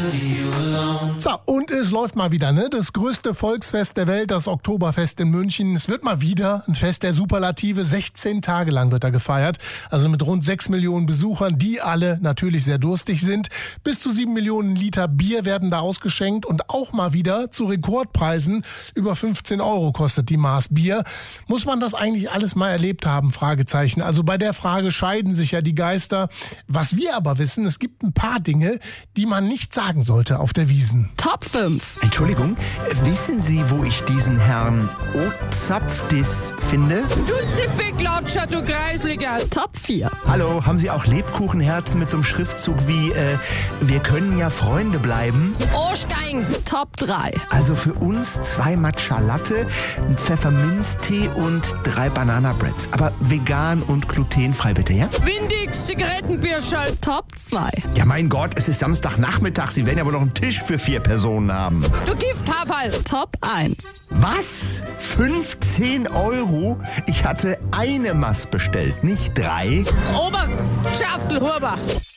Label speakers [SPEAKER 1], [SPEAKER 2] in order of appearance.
[SPEAKER 1] So, und es läuft mal wieder, ne? Das größte Volksfest der Welt, das Oktoberfest in München. Es wird mal wieder ein Fest der Superlative. 16 Tage lang wird da gefeiert. Also mit rund 6 Millionen Besuchern, die alle natürlich sehr durstig sind. Bis zu 7 Millionen Liter Bier werden da ausgeschenkt und auch mal wieder zu Rekordpreisen. Über 15 € kostet die Maß Bier. Muss man das eigentlich alles mal erlebt haben? Fragezeichen. Also bei der Frage scheiden sich ja die Geister. Was wir aber wissen, es gibt ein paar Dinge, die man nicht sagen sollte auf der Wiesn.
[SPEAKER 2] Top 5.
[SPEAKER 3] Entschuldigung, wissen Sie, wo ich diesen Herrn Ozapfdis finde?
[SPEAKER 4] Du Zipfelklatscher, du Kreisliger.
[SPEAKER 2] Top 4.
[SPEAKER 3] Hallo, haben Sie auch Lebkuchenherzen mit so einem Schriftzug wie wir können ja Freunde bleiben?
[SPEAKER 4] Ohrstein.
[SPEAKER 2] Top 3.
[SPEAKER 3] Also für uns 2 Matcha Latte, ein Pfefferminztee und 3 Bananabreads. Aber vegan und glutenfrei bitte, ja?
[SPEAKER 4] Windix, Zigarettenbierschall.
[SPEAKER 2] Top 2.
[SPEAKER 3] Ja, mein Gott, es ist Samstagnachmittag. Sie werden ja wohl noch einen Tisch für 4 Personen haben.
[SPEAKER 4] Du Gifthaferl.
[SPEAKER 2] Top 1.
[SPEAKER 3] Was? 15 €? Ich hatte eine Maß bestellt, nicht 3.
[SPEAKER 4] Oberschaftelhuber.